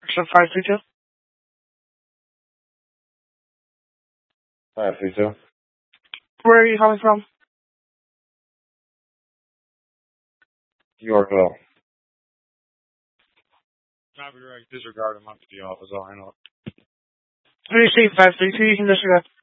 Action 532. 532. Where are you calling from? Yorkville. Copyright disregard. I'm up to the office. I know. When you say 532, you can disregard.